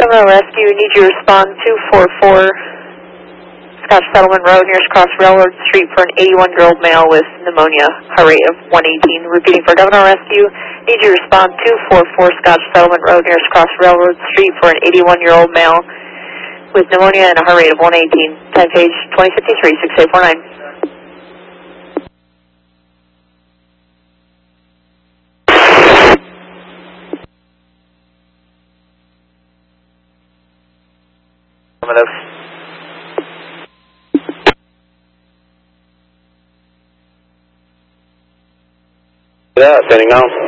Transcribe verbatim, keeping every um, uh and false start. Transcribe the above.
Governor Rescue, need you to respond two four four Scotch Settlement Road, nearest cross Railroad Street for an eighty-one-year-old male with pneumonia, heart rate of one eighteen. Repeating for Governor Rescue, need you to respond two four four Scotch Settlement Road, nearest cross Railroad Street for an eighty-one-year-old male with pneumonia and a heart rate of one eighteen. Time page twenty fifty-three, six eight four nine. Yeah, sending on.